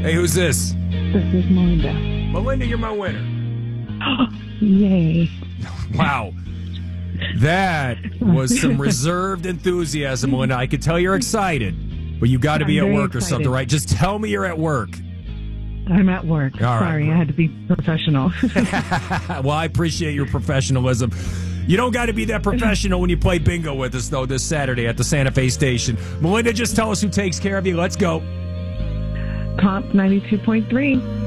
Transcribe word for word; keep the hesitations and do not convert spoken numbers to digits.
Hey, who's this? This is Melinda. Melinda, you're my winner. Yay. Wow. That was some reserved enthusiasm, Melinda. I could tell you're excited, but you got to be I'm at very work or excited. something, right? Just tell me you're at work. I'm at work. All right. Sorry, I had to be professional. Well, I appreciate your professionalism. You don't got to be that professional when you play bingo with us, though, this Saturday at the Santa Fe station. Melinda, just tell us who takes care of you. Let's go. Comp ninety-two point three.